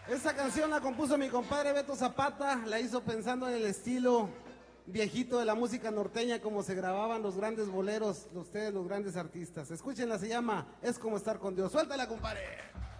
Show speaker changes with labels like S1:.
S1: Esta canción la compuso mi compadre Beto Zapata, la hizo pensando en el estilo viejito de la música norteña, como se grababan los grandes boleros, ustedes los grandes artistas. Escúchenla, se llama Es como estar con Dios. Suéltala, compadre.